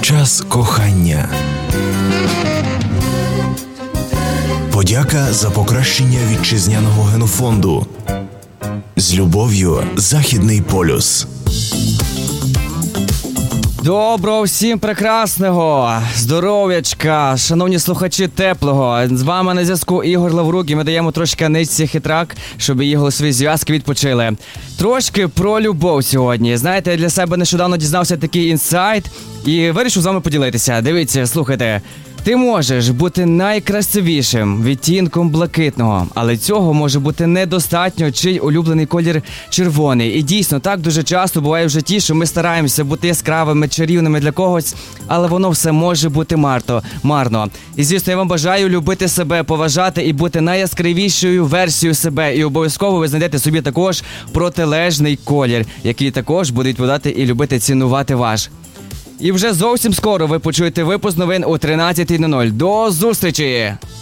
Час кохання. Подяка за покращення вітчизняного генофонду. З любов'ю, Західний полюс. Доброго всім прекрасного, здоров'ячка, шановні слухачі теплого. З вами на зв'язку Ігор Лаврук, і ми даємо трошки низці хитрак, щоб її голосові зв'язки відпочили. Трошки про любов сьогодні. Знаєте, я для себе нещодавно дізнався такий інсайт і вирішив з вами поділитися. Дивіться, слухайте. Ти можеш бути найкрасивішим відтінком блакитного, але цього може бути недостатньо, чий улюблений колір червоний. І дійсно, так дуже часто буває в житті, що ми стараємося бути яскравими, чарівними для когось, але воно все може бути марно. І звісно, я вам бажаю любити себе, поважати і бути найяскравішою версією себе. І обов'язково ви знайдете собі також протилежний колір, який також буде відповідати і любити, цінувати ваш. І вже зовсім скоро ви почуєте випуск новин о 13:00. До зустрічі!